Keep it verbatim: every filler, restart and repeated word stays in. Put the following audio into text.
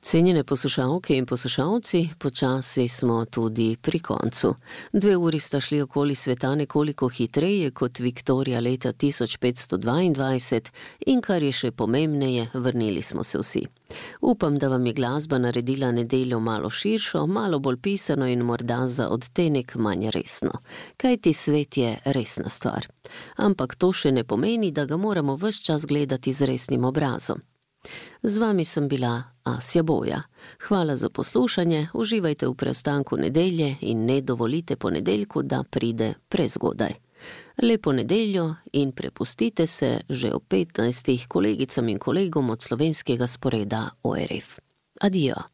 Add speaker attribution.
Speaker 1: Cenjene poslušalke in poslušalci, počasi smo tudi pri koncu. Dve uri sta šli okoli sveta nekoliko hitreje kot Viktorija leta tisoč petsto dvaindvajset in kar je še pomembneje, vrnili smo se vsi. Upam, da vam je glasba naredila nedeljo malo širšo, malo bolj pisano in morda za odtenek manj resno. Kajti svet je resna stvar. Ampak to še ne pomeni, da ga moramo ves čas gledati z resnim obrazom. Z vami sem bila Asja Boja. Hvala za poslušanje, uživajte v preostanku nedelje in ne dovolite ponedeljku, da pride prezgodaj. Lepo nedeljo in prepustite se že ob petnajstih kolegicam in kolegom od slovenskega sporeda O R F. Adijo.